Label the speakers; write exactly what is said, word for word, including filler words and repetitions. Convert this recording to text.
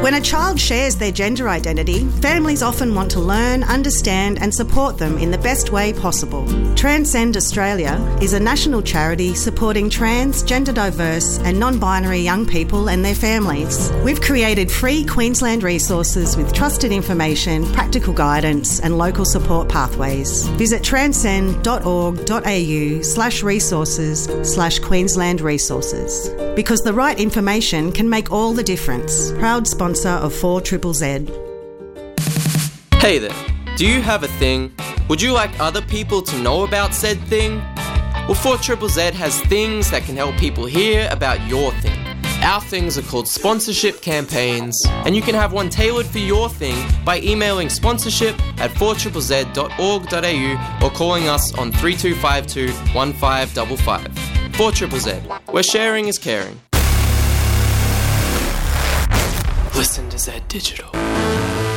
Speaker 1: When a child shares their gender identity, families often want to learn, understand and support them in the best way possible. Transcend Australia is a national charity supporting trans, gender diverse and non-binary young people and their families. We've created free Queensland resources with trusted information, practical guidance and local support pathways. Visit transcend.org.au slash resources slash Queensland resources. Because the right information can make all the difference. Proud sponsor of four triple Z.
Speaker 2: Hey there, do you have a thing? Would you like other people to know about said thing? Well, four triple Z has things that can help people hear about your thing. Our things are called sponsorship campaigns, and you can have one tailored for your thing by emailing sponsorship at four triple z dot org dot a u or calling us on three two five two, one five five five. four triple Z, where sharing is caring. Listen to Z Digital.